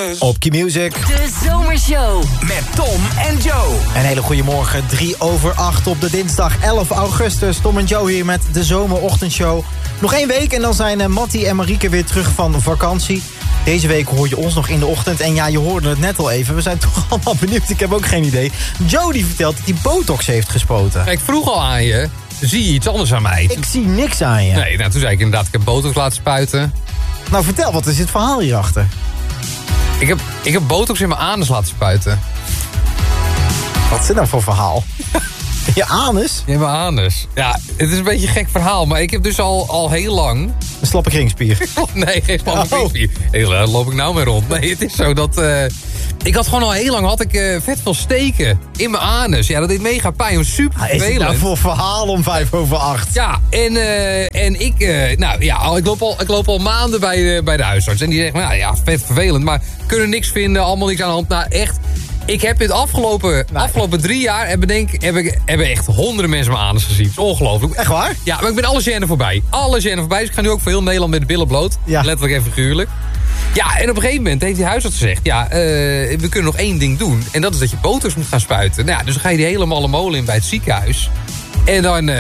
is. Op Q-Music. De Zomershow. Met Tom en Joe. Een hele goede morgen, 7:03 op de dinsdag 11 augustus. Tom en Joe hier met de Zomerochtendshow. Nog 1 week en dan zijn Mattie en Marieke weer terug van vakantie. Deze week hoor je ons nog in de ochtend. En ja, je hoorde het net al even. We zijn toch allemaal benieuwd. Ik heb ook geen idee. Joe die vertelt dat hij botox heeft gespoten. Ik vroeg al aan je, zie je iets anders aan mij? Ik zie niks aan je. Nee, nou, toen zei ik inderdaad, ik heb botox laten spuiten. Nou, vertel, wat is het verhaal hierachter? Ik heb botox in mijn anus laten spuiten. Wat is dit nou voor verhaal? Je anus? In mijn anus. Ja, het is een beetje een gek verhaal, maar ik heb dus al heel lang... Een slappe kringspier. Nee, geen slappe kringspier. Daar loop ik nou mee rond. Nee, het is zo dat... ik had gewoon al heel lang vet veel steken in mijn anus. Ja, dat deed mega pijn. Was super vervelend. Is het nou voor verhaal om 7:05? Ja, en ik loop al maanden bij de huisarts. En die zegt, nou ja, vet vervelend. Maar kunnen niks vinden, allemaal niks aan de hand. Nou, echt... Ik heb in de afgelopen 3 jaar hebben echt honderden mensen mijn anus gezien. Het is ongelooflijk. Echt waar? Ja, maar ik ben alle gêne voorbij. Dus ik ga nu ook voor heel Nederland met de billen bloot. Ja. Letterlijk en figuurlijk. Ja, en op een gegeven moment heeft die huisarts gezegd... Ja, we kunnen nog 1 ding doen. En dat is dat je botox moet gaan spuiten. Nou ja, dus dan ga je die hele malle molen in bij het ziekenhuis. En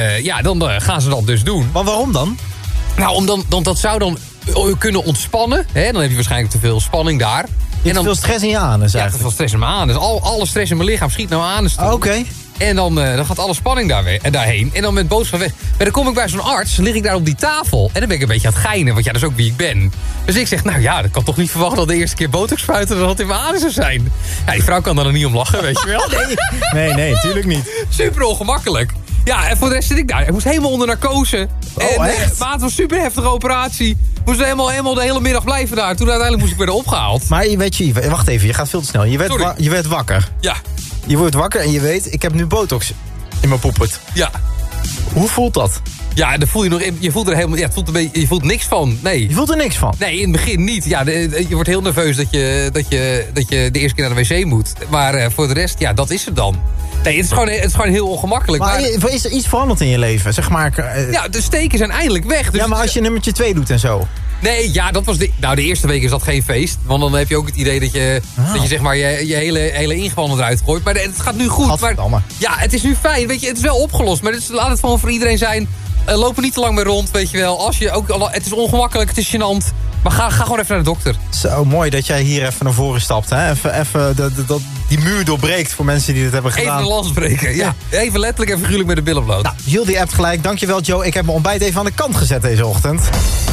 dan gaan ze dat dus doen. Maar waarom dan? Nou, dat zou dan kunnen ontspannen. Hè? Dan heb je waarschijnlijk te veel spanning daar. En dan veel stress in je anus eigenlijk. Ja, te veel stress in mijn anus. Alle stress in mijn lichaam schiet naar mijn anus toe. Oké. En dan gaat alle spanning daarheen. En dan met boodschap weg. Maar dan kom ik bij zo'n arts, lig ik daar op die tafel. En dan ben ik een beetje aan het geinen, want ja, dat is ook wie ik ben. Dus ik zeg, nou ja, dat kan toch niet verwachten dat de eerste keer botox spuiten dat het in mijn anus zou zijn. Ja, die vrouw kan daar niet om lachen, weet je wel. Nee, tuurlijk niet. Super ongemakkelijk. Ja, en voor de rest zit ik daar. Ik moest helemaal onder narcose. Echt? Maar het was een super heftige operatie. Ik moest helemaal de hele middag blijven daar. Toen uiteindelijk moest ik weer opgehaald. Maar wacht even, je gaat veel te snel. Je werd wakker. Ja. Je wordt wakker en je weet, ik heb nu botox in mijn poepert. Ja. Hoe voelt dat? Ja, dan voel je nog. Je voelt er helemaal. Ja, je voelt niks van. Nee. Je voelt er niks van? Nee, in het begin niet. Ja, je wordt heel nerveus dat je de eerste keer naar de wc moet. Maar voor de rest, ja, dat is het dan. Nee, het is gewoon heel ongemakkelijk. Maar is er iets veranderd in je leven? Zeg maar. Ja, de steken zijn eindelijk weg. Dus ja, maar als je nummertje 2 doet en zo. Nee, ja, dat was de eerste week is dat geen feest. Want dan heb je ook het idee dat je zeg maar je hele ingewanden eruit gooit. Maar het gaat nu goed. Maar, ja, het is nu fijn. Weet je, het is wel opgelost. Maar laat het gewoon voor iedereen zijn. Loop er niet te lang mee rond, weet je wel. Het is ongemakkelijk, het is gênant. Maar ga gewoon even naar de dokter. Zo mooi dat jij hier even naar voren stapt. Hè? Even die muur doorbreekt voor mensen die dit hebben gedaan. Even een lans breken, ja. Even letterlijk en figuurlijk met de billen bloot. Nou, Jules die appt gelijk. Dankjewel Joe. Ik heb mijn ontbijt even aan de kant gezet deze ochtend.